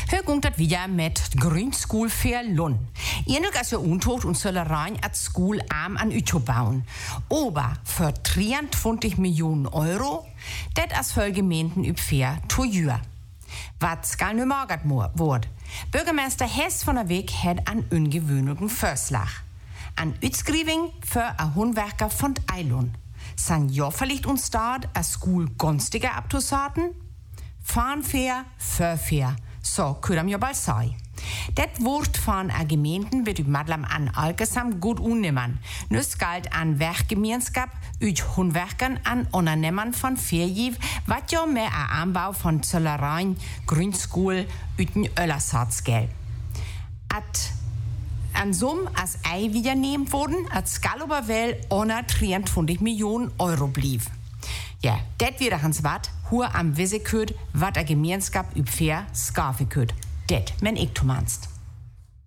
Hier kommt das wieder mit Grundschule für Lund. Ihr als ihr untocht und soll rein als School arm an Uto bauen. Aber für 23 Millionen Euro, das als für Gemeinden übfair teuer. Was skal nu morgen wordt? Bürgermeister Hess von der Weg hat einen ungewöhnlichen Vorschlag. An Utskriving für ein Handwerker von Eilon. San ja vielleicht uns dort a School günstiger abzusorten? Fahnfair, Förfair, so können wir bald sein. Das Wort von a Gemeinden wird Madlam an Alkesam gut unnehmen. Nüs galt an Werkgemeinskap üt Handwerkern an Unternehmern von Vierjiv, wat ja mehr a Anbau von Zöllereien, Grundschule, üten Öllersatz gell. An Summe als Ei wieder nehmen wurden, als Skaloberwell 123 Millionen Euro blieb. Ja, das wieder hans wat, hur am Wisse kürt, wat a Gemeinskap üb fair skafe kürt. Det, men ich tu meinst.